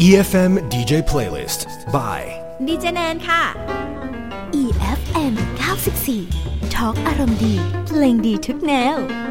EFM DJ Playlist by ดีเจแนนค่ะ EFM 94 Talk อารมณ์ดีเพลงดีทุกแนว